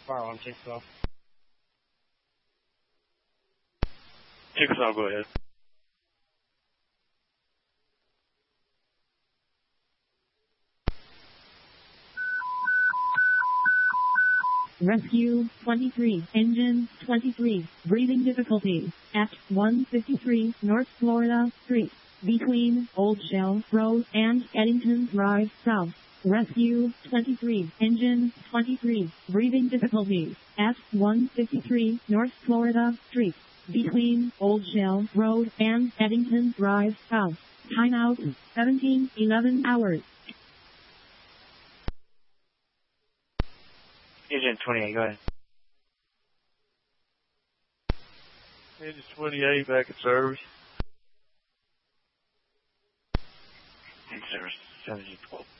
Fire on Chickasaw. Chickasaw, go ahead. Rescue 23, engine 23, breathing difficulties at 153 North Florida Street, between Old Shell Road and Eddington Drive South. Rescue 23, engine 23, breathing difficulties at 153 North Florida Street, between Old Shell Road and Eddington Drive South. Timeout 17:11 hours. Agent 28, go ahead. Agent 28, back in service. In service, 1712.